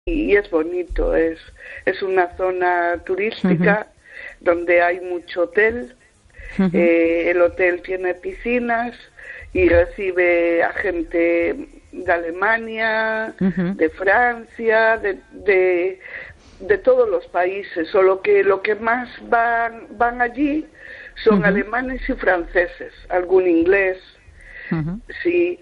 y es bonito, es una zona turística donde hay mucho hotel. El hotel tiene piscinas y recibe a gente de Alemania, de Francia, de todos los países, solo que lo que más van allí son alemanes y franceses, algún inglés, sí.